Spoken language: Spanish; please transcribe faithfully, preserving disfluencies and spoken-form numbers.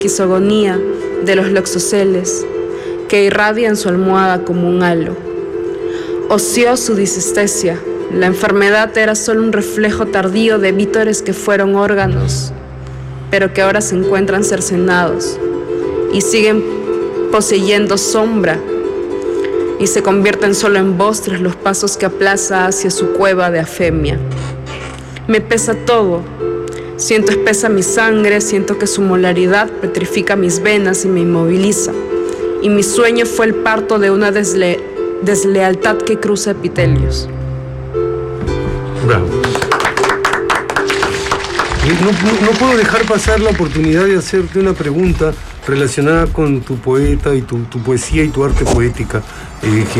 quizogonía de los loxoceles que irradian su almohada como un halo. Oció su disestesia. La enfermedad era solo un reflejo tardío de vítores que fueron órganos, pero que ahora se encuentran cercenados y siguen poseyendo sombra y se convierten solo en postres los pasos que aplaza hacia su cueva de afemia. Me pesa todo. Siento espesa mi sangre, siento que su molaridad petrifica mis venas y me inmoviliza. Y mi sueño fue el parto de una desle- deslealtad que cruza epitelios. Bravo. No, no, no puedo dejar pasar la oportunidad de hacerte una pregunta relacionada con tu poeta y tu, tu poesía y tu arte poética. Eh,